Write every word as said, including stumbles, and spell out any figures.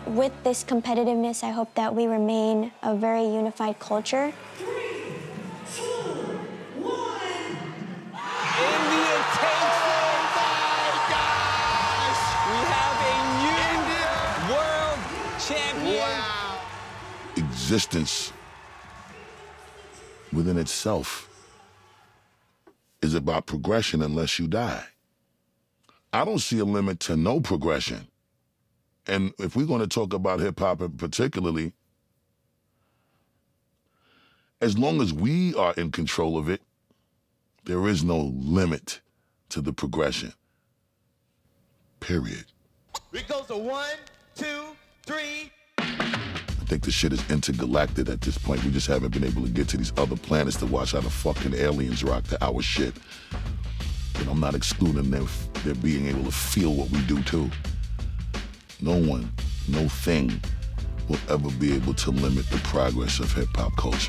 with this competitiveness, I hope that we remain a very unified culture. Three, two, one. India takes it! Oh my gosh! We have a new world champion. Wow. Existence within itself is about progression unless you die. I don't see a limit to no progression. And if we're going to talk about hip-hop particularly, as long as we are in control of it, there is no limit to the progression. Period. It goes to one, two, three. I think the shit is intergalactic at this point. We just haven't been able to get to these other planets to watch how the fucking aliens rock to our shit. And I'm not excluding their, their being able to feel what we do too. No one, no thing will ever be able to limit the progress of hip-hop culture.